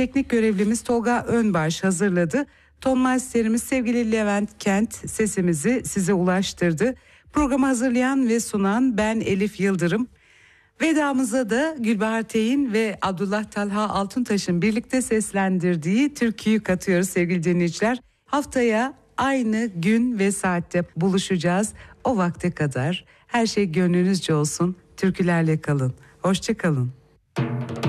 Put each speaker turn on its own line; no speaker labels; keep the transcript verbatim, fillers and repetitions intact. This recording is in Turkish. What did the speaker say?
teknik görevlimiz Tolga Önbaş hazırladı. Ton masterimiz sevgili Levent Kent sesimizi size ulaştırdı. Programı hazırlayan ve sunan ben Elif Yıldırım. Vedamıza da Gülbahar Teyin ve Abdullah Talha Altuntaş'ın birlikte seslendirdiği türküyü katıyoruz sevgili dinleyiciler. Haftaya aynı gün ve saatte buluşacağız. O vakte kadar her şey gönlünüzce olsun. Türkülerle kalın. Hoşça kalın.